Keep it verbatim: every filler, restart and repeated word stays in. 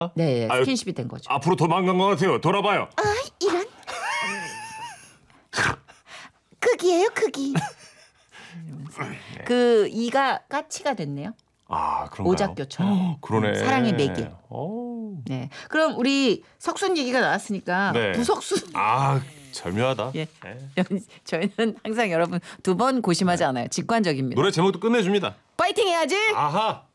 네, 아유, 스킨십이 된 거죠. 앞으로 도망간 것 같아요. 돌아봐요. 아, 이런. 크기예요, 크기. 그 이가 까치가 됐네요. 아, 그런가요? 오작교처럼. 그러네. 사랑의 매개. 오. 네. 그럼 우리 석순 얘기가 나왔으니까 네. 부석순. 아, 절묘하다. 예. 네. 저희는 항상 여러분 두 번 고심하지 않아요. 직관적입니다. 노래 제목도 끝내줍니다. 파이팅 해야지. 아하.